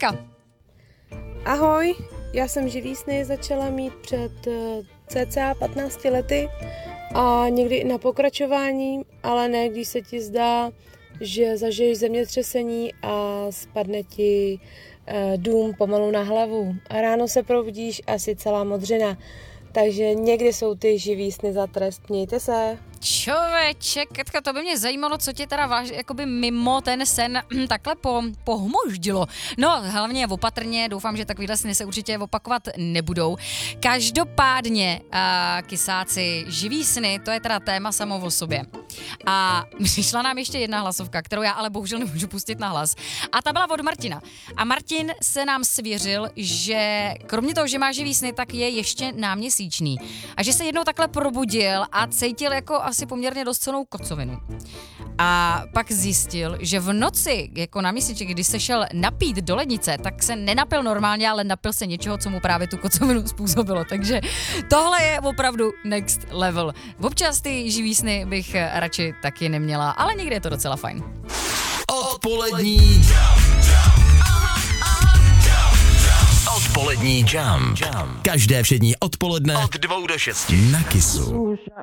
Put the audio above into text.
Katka. Ahoj, já jsem živý sny začala mít před cca 15 lety a někdy i na pokračování, ale ne když se ti zdá, že zažiješ zemětřesení a spadne ti dům pomalu na hlavu a ráno se probudíš asi celá modřina. Takže někdy jsou ty živý sny za trest. Mějte se. Čověče, Katka, to by mě zajímalo, co tě teda jakoby mimo ten sen takhle pohmoždilo. No, hlavně opatrně, doufám, že takovýhle sny se určitě opakovat nebudou. Každopádně, kysáci, živý sny, to je teda téma samo o sobě. A přišla nám ještě jedna hlasovka, kterou já ale bohužel nemůžu pustit na hlas. A ta byla od Martina. A Martin se nám svěřil, že kromě toho, že má živý sny, tak je ještě náměsíčný. A že se jednou takhle probudil a cítil jako asi poměrně dost silnou kocovinu. A pak zjistil, že v noci, jako na měsíček, když se šel napít do lednice, tak se nenapil normálně, ale napil se něčeho, co mu právě tu kocovinu způsobilo. Takže tohle je opravdu next level. Občas ty živý sny bych radši taky neměla, ale někdy je to docela fajn. Odpolední Odpolední jam. Každé všední odpoledne od 2 do 6 na Kissu.